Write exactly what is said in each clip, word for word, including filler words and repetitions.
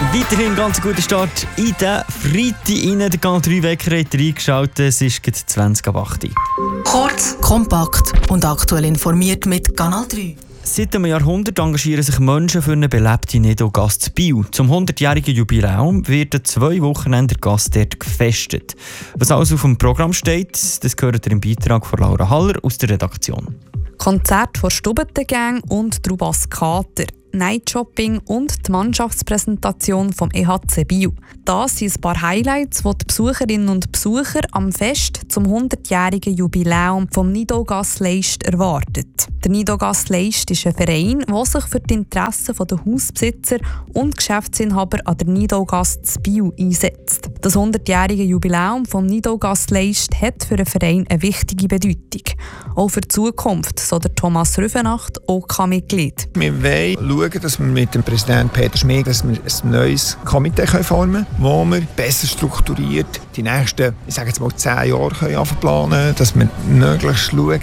Weiterhin ganz guter Start in den Freitag rein. Der Kanal drei Wecker hat reingeschaltet. Es ist gerade zwanzig ab acht. Kurz, kompakt und aktuell informiert mit Kanal drei. Seit einem Jahrhundert engagieren sich Menschen für eine belebte Nidau-Gasse in Biel. Zum hundertjährigen Jubiläum wird an zwei Wochenenden der Gasse dort gefestet. Was alles auf dem Programm steht, das gehört ihr im Beitrag von Laura Haller aus der Redaktion. Konzert von Stubbentengang und Trubas Kater, Nightshopping und die Mannschaftspräsentation vom E H C Biel. Das sind ein paar Highlights, die die Besucherinnen und Besucher am Fest zum hundertjährigen Jubiläum vom Nidau-Gasse Leist erwartet. Der Nidau-Gasse Leist ist ein Verein, der sich für die Interessen der Hausbesitzer und Geschäftsinhaber an der Nidau-Gasse zu Biel einsetzt. Das hundertjährige Jubiläum vom Nidau-Gasse Leist hat für den Verein eine wichtige Bedeutung. Auch für die Zukunft, so der Thomas Rüfenacht, O K-Mitglied. Wir wollen schauen, dass wir mit dem Präsidenten Peter Schmid dass wir ein neues Komitee formen können, wo wir besser strukturiert die nächsten, ich sage jetzt mal, zehn Jahre können planen können, dass wir möglichst schauen,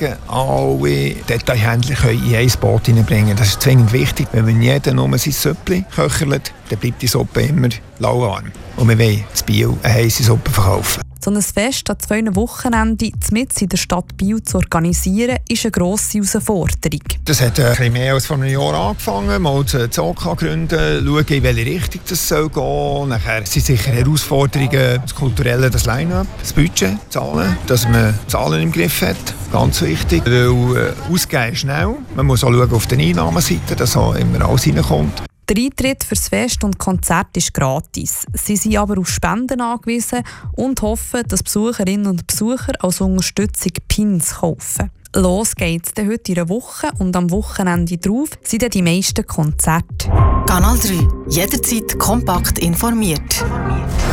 alle Detailhändler in ein Boot hineinbringen können. Das ist zwingend wichtig. Wenn man jeder nur sein Süppli köchelt, dann bleibt die Suppe immer lauwarm. Und wir wollen in Biel eine heisse Suppe verkaufen. So ein Fest an zwei Wochenenden mitten in der Stadt Biel zu organisieren, ist eine grosse Herausforderung. Das hat ein bisschen mehr als vor einem Jahr angefangen. Mal das O K gründen, schauen, in welche Richtung das soll gehen. Nachher sind sicher Herausforderungen, das Kulturelle, das Line-up, das Budget, Zahlen, dass man Zahlen im Griff hat. Ganz wichtig, weil äh, ausgeben schnell. Man muss auch schauen auf der Einnahmenseite, dass auch immer alles reinkommt. Der Eintritt für das Fest und Konzert ist gratis. Sie sind aber auf Spenden angewiesen und hoffen, dass Besucherinnen und Besucher als Unterstützung Pins kaufen. Los geht's dann heute in einer Woche und am Wochenende drauf sind dann die meisten Konzerte. Kanal drei. Jederzeit kompakt informiert.